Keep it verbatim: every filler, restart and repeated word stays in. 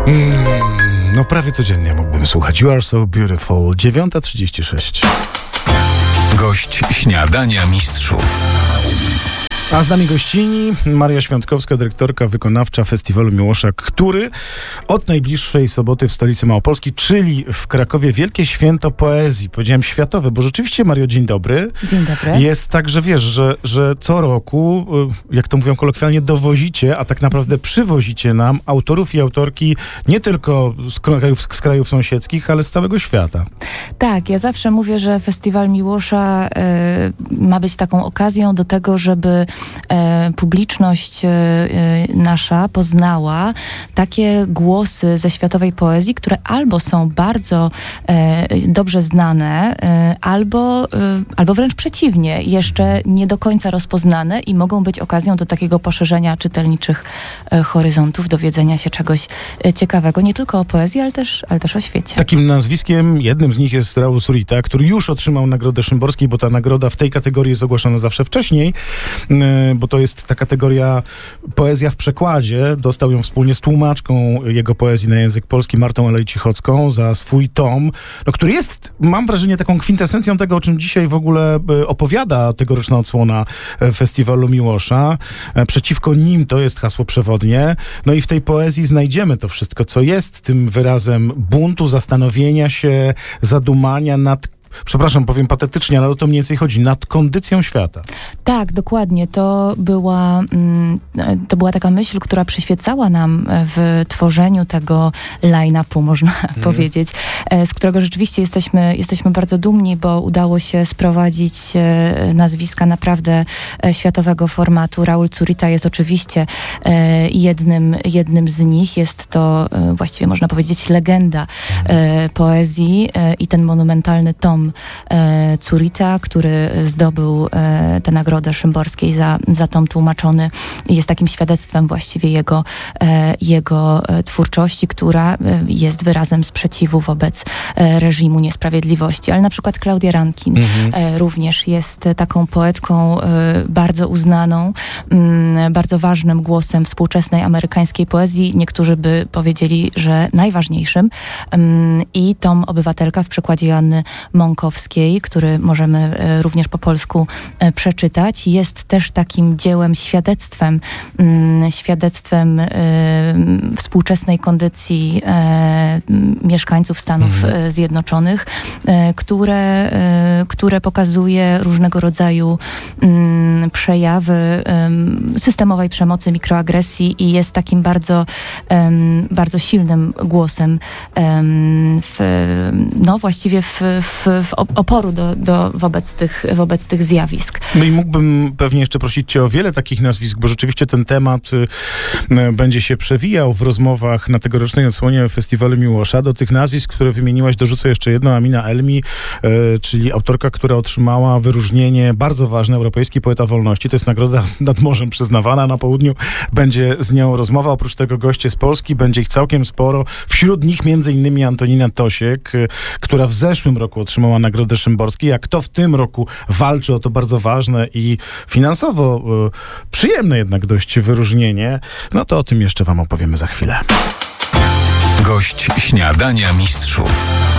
Mm, no prawie codziennie mógłbym słuchać You Are So Beautiful. dziewiąta trzydzieści sześć. Gość śniadania mistrzów. A z nami gościni Maria Świątkowska, dyrektorka wykonawcza Festiwalu Miłosza, który od najbliższej soboty w stolicy Małopolski, czyli w Krakowie, wielkie święto poezji, powiedziałem światowe, bo rzeczywiście, Mario, dzień dobry. Dzień dobry. Jest tak, że wiesz, że, że co roku, jak to mówią kolokwialnie, dowozicie, a tak naprawdę przywozicie nam autorów i autorki nie tylko z krajów, z krajów sąsiedzkich, ale z całego świata. Tak, ja zawsze mówię, że Festiwal Miłosza y, ma być taką okazją do tego, żeby E, publiczność e, nasza poznała takie głosy ze światowej poezji, które albo są bardzo e, dobrze znane, e, albo, e, albo wręcz przeciwnie, jeszcze nie do końca rozpoznane i mogą być okazją do takiego poszerzenia czytelniczych e, horyzontów, dowiedzenia się czegoś e, ciekawego, nie tylko o poezji, ale też, ale też o świecie. Takim nazwiskiem, jednym z nich jest Raul Zurita, który już otrzymał Nagrodę Szymborskiej, bo ta nagroda w tej kategorii jest ogłaszana zawsze wcześniej, bo to jest ta kategoria poezja w przekładzie. Dostał ją wspólnie z tłumaczką jego poezji na język polski, Martą Elej-Cichocką, za swój tom, no, który jest, mam wrażenie, taką kwintesencją tego, o czym dzisiaj w ogóle opowiada tegoroczna odsłona Festiwalu Miłosza. Przeciwko nim to jest hasło przewodnie. No i w tej poezji znajdziemy to wszystko, co jest tym wyrazem buntu, zastanowienia się, zadumania nad, przepraszam, powiem patetycznie, ale o to mniej więcej chodzi, nad kondycją świata. Tak, dokładnie. To była, to była taka myśl, która przyświecała nam w tworzeniu tego line-upu, można hmm. powiedzieć, z którego rzeczywiście jesteśmy, jesteśmy bardzo dumni, bo udało się sprowadzić nazwiska naprawdę światowego formatu. Raul Zurita jest oczywiście jednym, jednym z nich. Jest to właściwie, można powiedzieć, legenda poezji i ten monumentalny tom Zurita, który zdobył e, tę nagrodę Szymborskiej za, za tom tłumaczony, jest takim świadectwem właściwie jego, e, jego twórczości, która e, jest wyrazem sprzeciwu wobec e, reżimu niesprawiedliwości. Ale na przykład Klaudia Rankin mhm. e, również jest taką poetką e, bardzo uznaną, m, bardzo ważnym głosem współczesnej amerykańskiej poezji. Niektórzy by powiedzieli, że najważniejszym. M, I tom Obywatelka w przekładzie Joanny Mąkowskiej, który możemy również po polsku przeczytać, jest też takim dziełem, świadectwem, świadectwem współczesnej kondycji mieszkańców Stanów mhm. Zjednoczonych, które, które pokazuje różnego rodzaju przejawy systemowej przemocy, mikroagresji i jest takim bardzo, bardzo silnym głosem w, no właściwie w, w, w oporu do, do, wobec, tych, wobec tych zjawisk. No i mógłbym pewnie jeszcze prosić cię o wiele takich nazwisk, bo rzeczywiście ten temat y, będzie się przewijał w rozmowach na tegorocznej odsłonie Festiwalu Miłosza. Do tych nazwisk, które wymieniłaś, dorzucę jeszcze jedno, Amina Elmi, y, czyli autorka, która otrzymała wyróżnienie bardzo ważne, Europejski Poeta Wolności. To jest nagroda nad morzem przyznawana na południu. Będzie z nią rozmowa. Oprócz tego goście z Polski, będzie ich całkiem sporo. Wśród nich między innymi Antonina Tosiek, y, która w zeszłym roku otrzymała Nagrodę Szymborską. Jak to w tym roku walczy o to bardzo ważne i finansowo y, przyjemne jednak dość wyróżnienie, no to o tym jeszcze wam opowiemy za chwilę. Gość śniadania mistrzów.